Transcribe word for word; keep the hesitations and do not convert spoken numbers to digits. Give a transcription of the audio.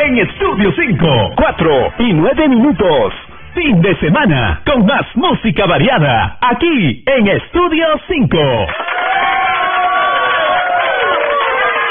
en Estudio cinco, cuatro y nueve minutos. Fin de semana con más música variada aquí en Estudio cinco.